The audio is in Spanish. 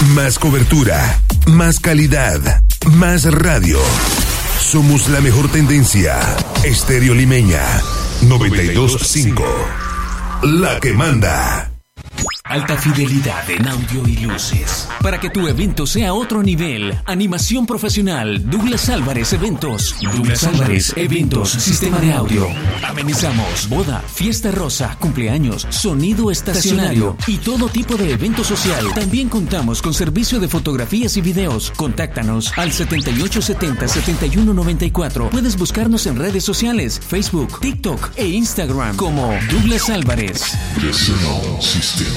Más cobertura, más calidad, más radio. Somos la mejor tendencia. Estéreo Limeña 92.5. La que manda. Alta fidelidad en audio y luces. Para que tu evento sea otro nivel. Animación profesional. Douglas Álvarez Eventos. Douglas Álvarez Eventos. Sistema de audio. Amenizamos boda, fiesta rosa, cumpleaños, sonido estacionario y todo tipo de evento social. También contamos con servicio de fotografías y videos. Contáctanos al 7870-7194. Puedes buscarnos en redes sociales, Facebook, TikTok e Instagram como Douglas Álvarez.